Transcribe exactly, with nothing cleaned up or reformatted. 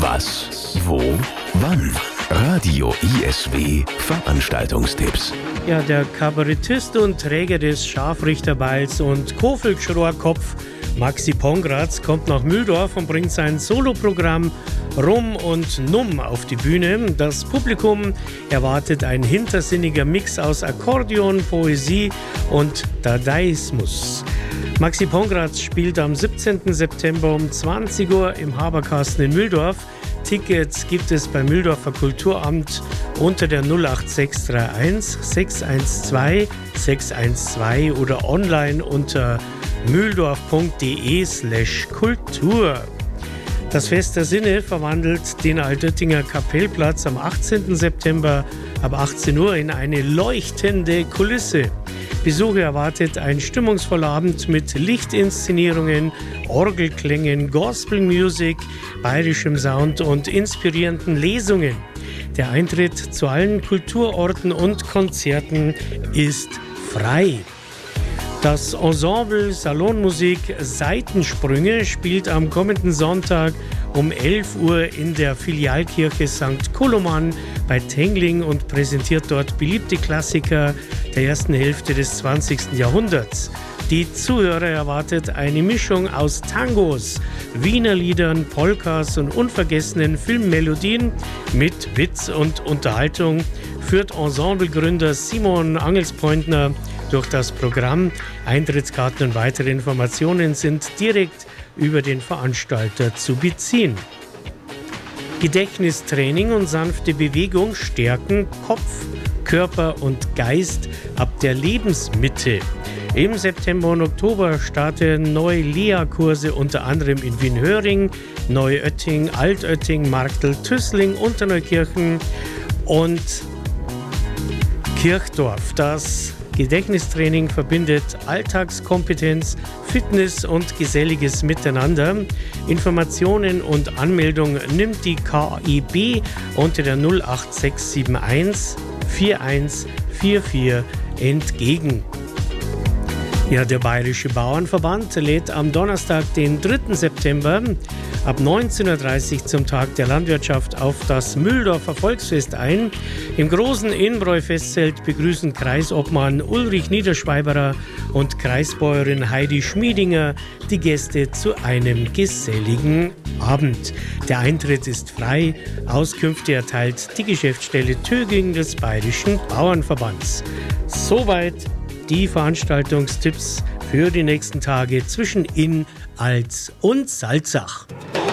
Was? Wo? Wann? Radio I S W Veranstaltungstipps. Ja, der Kabarettist und Träger des Scharfrichterbeils und Kofel-Schrohrkopf Maxi Pongratz kommt nach Mühldorf und bringt sein Soloprogramm Rum und Numm auf die Bühne. Das Publikum erwartet ein hintersinniger Mix aus Akkordeon, Poesie und Dadaismus. Maxi Pongratz spielt am siebzehnten September um zwanzig Uhr im Haberkasten in Mühldorf. Tickets gibt es beim Mühldorfer Kulturamt unter der null acht sechs drei eins sechs eins zwei sechs eins zwei oder online unter mühldorf punkt de slash kultur. Das Fest der Sinne verwandelt den Altöttinger Kapellplatz am achtzehnten September ab achtzehn Uhr in eine leuchtende Kulisse. Besucher erwartet ein stimmungsvoller Abend mit Lichtinszenierungen, Orgelklängen, Gospelmusik, bayerischem Sound und inspirierenden Lesungen. Der Eintritt zu allen Kulturorten und Konzerten ist frei. Das Ensemble Salonmusik Seitensprünge spielt am kommenden Sonntag um elf Uhr in der Filialkirche Sankt Koloman bei Tengling und präsentiert dort beliebte Klassiker der ersten Hälfte des zwanzigsten Jahrhunderts. Die Zuhörer erwartet eine Mischung aus Tangos, Wiener Liedern, Polkas und unvergessenen Filmmelodien mit Witz und Unterhaltung, führt Ensemblegründer Simon Angelspointner durch das Programm. Eintrittskarten und weitere Informationen sind direkt über den Veranstalter zu beziehen. Gedächtnistraining und sanfte Bewegung stärken Kopf, Körper und Geist ab der Lebensmitte. Im September und Oktober starten neue L E A-Kurse unter anderem in Wien-Höring, Neuötting, Altötting, Marktl, Tüßling, Unterneukirchen und Kirchdorf. Das Gedächtnistraining verbindet Alltagskompetenz, Fitness und geselliges Miteinander. Informationen und Anmeldung nimmt die K I B unter der null acht sechs sieben eins vier eins vier vier entgegen. Ja, der Bayerische Bauernverband lädt am Donnerstag, den dritten September ab neunzehn Uhr dreißig zum Tag der Landwirtschaft auf das Mühldorfer Volksfest ein. Im großen Innbräu-Festzelt begrüßen Kreisobmann Ulrich Niederschweiberer und Kreisbäuerin Heidi Schmiedinger die Gäste zu einem geselligen Abend. Der Eintritt ist frei. Auskünfte erteilt die Geschäftsstelle Töging des Bayerischen Bauernverbands. Soweit die Veranstaltungstipps für die nächsten Tage zwischen Inn, Alz und Salzach.